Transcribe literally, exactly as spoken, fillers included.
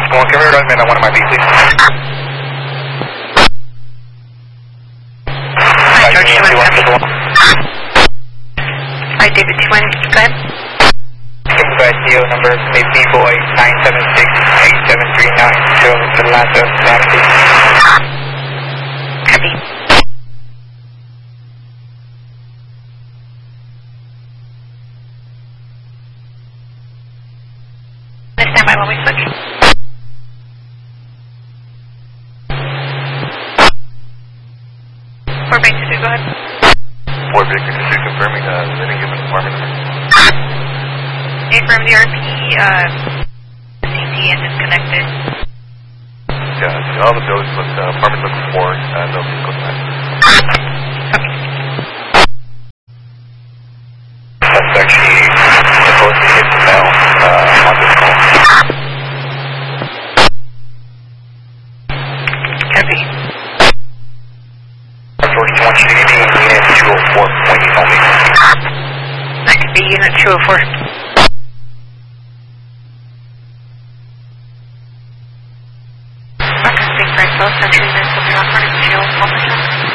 Come on, can we run man on one of my B, please? Hi, George, two one copy. Hi, David, two one, go ahead. C O number A P boy nine seven six eight seven three nine to Atlanta, Nancy. Copy. Stand by while we switch. Four Baker two, go ahead. Four Baker two, confirming uh, living given apartment number. Affirm the R P, uh, C T engine connected. Yeah, all the buildings look, uh, apartments look four, uh, no vehicles back. Copy. That's actually supposed to hit the bell, uh, on this call. Copy. George two one, should you be unit two oh four point eight only? That could be unit two oh four. Century, then something on for two, one percent.